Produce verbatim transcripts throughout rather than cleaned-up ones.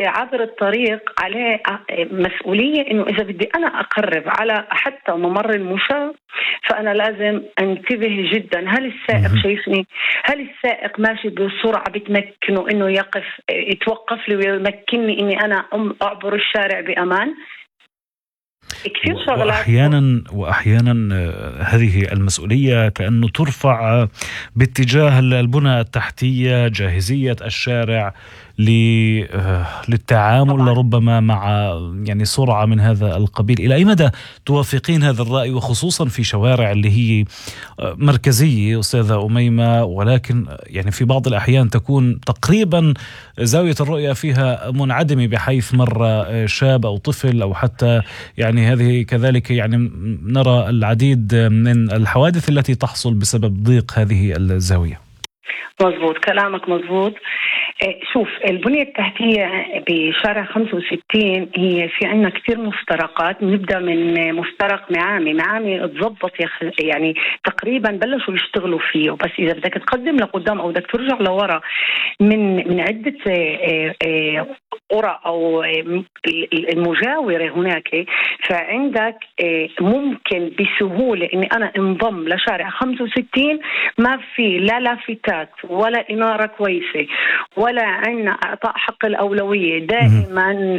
عابر الطريق عليه مسؤولية إنه إذا بدي أنا أقرب على حتى ممر المشاة فأنا لازم أنتبه جدا. هل السائق شايفني؟ هل السائق ماشي بسرعة بتمكنه إنه يقف يتوقف لي ويمكنني إني أنا أعبر الشارع بأمان؟ وأحيانا وأحيانا هذه المسؤولية كأنه ترفع باتجاه البنى التحتية، جاهزية الشارع للتعامل طبعا. لربما مع يعني سرعة من هذا القبيل. إلى أي مدى توافقين هذا الرأي، وخصوصا في شوارع اللي هي مركزية أستاذة أميمة، ولكن يعني في بعض الأحيان تكون تقريبا زاوية الرؤية فيها منعدمة بحيث مر شاب أو طفل أو حتى يعني هذه كذلك يعني نرى العديد من الحوادث التي تحصل بسبب ضيق هذه الزاوية. مظبوط كلامك مظبوط. شوف البنية التحتية بشارع خمسة وستين هي في عنا كتير مفترقات. نبدأ من مفترق معامي. معامي اتضبط يعني تقريبا بلشوا يشتغلوا فيه، بس إذا بدك تقدم لقدام أو بدك ترجع لورا من من عدة قرى أو المجاورة هناك، فعندك ممكن بسهولة إني أنا انضم لشارع خمسة وستين ما في لا لافتات ولا إنارة كويسة ولا عنا إعطاء حق الأولوية. دائما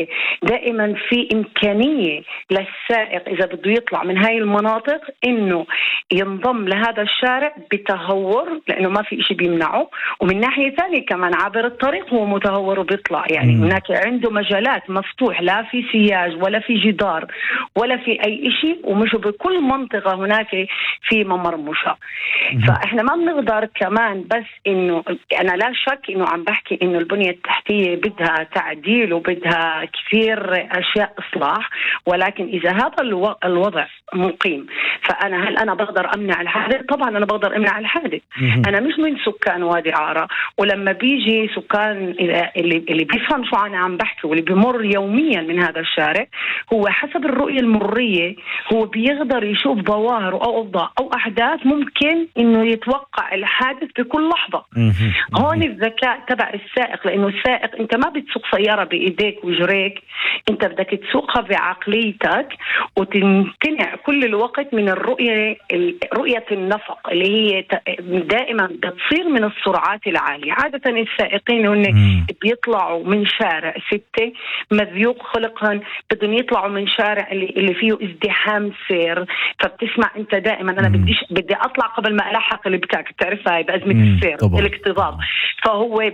دائما في إمكانية للسائق إذا بده يطلع من هاي المناطق إنه ينضم لهذا الشارع بتهور، لأنه ما في إشي بيمنعه. ومن ناحية ثانية كمان عابر الطريق هو متهور وبيطلع، يعني هناك عنده مجالات مفتوح، لا في سياج ولا في جدار ولا في أي إشي، ومش بكل منطقة هناك في ممر مشاة. فإحنا ما بنقدر كمان بس إنه أنا لا شك إنه عم بحكي إنه البنية التحتية بدها تعديل وبدها كثير أشياء إصلاح، ولكن إذا هذا الوضع مقيم فأنا هل أنا بقدر أمنع الحادث؟ طبعا أنا بقدر أمنع الحادث. أنا مش من سكان وادي عارة، ولما بيجي سكان اللي اللي بيفهم شو أنا عم بحكي واللي بيمر يوميا من هذا الشارع، هو حسب الرؤية المرية هو بيقدر يشوف ظواهر أو أوضاع أو أحداث ممكن إنه يتوقع الحادث بكل لحظة. هون الذكاء تبع السائق، لأنه السائق أنت ما بتسوق سيارة بإيديك وجريك، أنت بدك تسوقها بعقليتك وتمتنع كل الوقت من الرؤية رؤية النفق اللي هي دائما بتصير من السرعات العالية. عادة السائقين هن بيطلعوا من شارع ستة مذيوق خلقهم بدهم يطلعوا من شارع اللي, اللي فيه ازدحام سير، فبتسمع أنت دائما أنا بديش بدي أطلع قبل ما ألحق اللي بكاك، بتعرفها بأزمة السير الاكتظاظ. فهو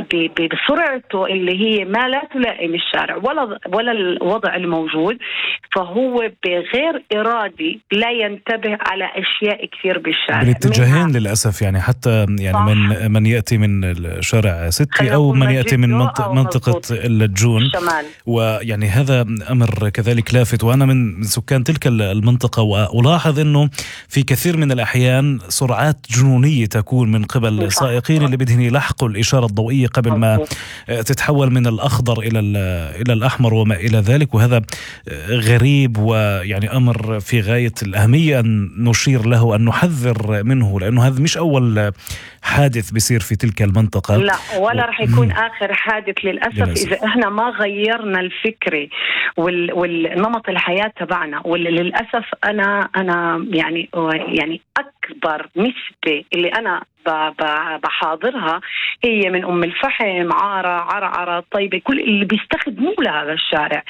بسرعته اللي هي ما لا تلائم الشارع ولا ولا الوضع الموجود، فهو بغير إرادي لا ينتبه على أشياء كثير بالشارع بالاتجاهين للأسف. يعني حتى يعني صح. من من يأتي من شارع ستة أو من يأتي من منطقة, منطقة اللجون الشمال. ويعني هذا أمر كذلك لافت، وأنا من سكان تلك المنطقة وألاحظ أنه في كثير من الأحيان سرعات جنونية تكون من قبل السائقين اللي بدهم يلحقوا الإشارة الضوئية قبل ما تتحول من الأخضر إلى إلى الأحمر وما إلى ذلك. وهذا غريب ويعني أمر في غاية الأهمية أن نشير له، أن نحذر منه، لأنه هذا مش أول حادث بيصير في تلك المنطقة، لا ولا رح يكون آخر حادث للأسف, للأسف إذا إحنا ما غيرنا الفكرة وال والنمط الحياة تبعنا. وللأسف أنا أنا يعني يعني أكبر نسبة اللي أنا بحاضرها هي من أم الفحم، عارة، عرعرة، طيبة، كل اللي بيستخدموا لهذا الشارع.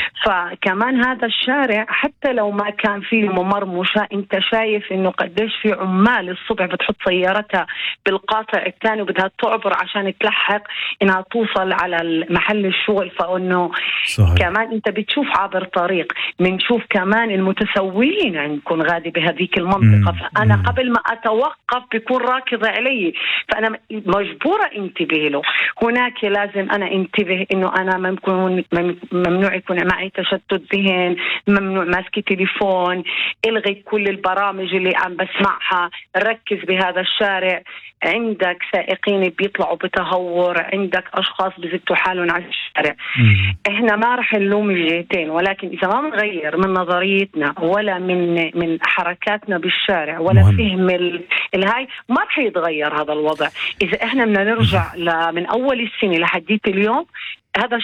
فكمان هذا الشارع حتى لو ما كان فيه ممر مشاة، انت شايف انه قديش في عمال الصبح بتحط سيارتها بالقاطع الثاني وبدها تعبر عشان تلحق انها توصل على محل الشغل. فانه صحيح. كمان انت بتشوف عابر طريق، بنشوف كمان المتسولين عندكم غادي بهذيك المنطقة. مم. فأنا مم. قبل ما أتوقف بيكون راكض علي، فأنا مجبورة انتبه له. هناك لازم أنا انتبه إنه أنا ممكن ممنوع يكون معي تشتت ذهن، ممنوع ماسكي تليفون، الغي كل البرامج اللي عم بسمعها، ركز بهذا الشارع. عندك سائقين بيطلعوا بتهور، عندك أشخاص بزتوا حالهم على الشارع. مم. إحنا ما رح نلوم الجهتين، ولكن إذا ما نغير من نظريتنا ولا من من حركاتنا بالشارع ولا مهم. فهم الهاي ما رح يتغير هذا الوضع. إذا إحنا بدنا نرجع من أول السنة لحديت اليوم، هذا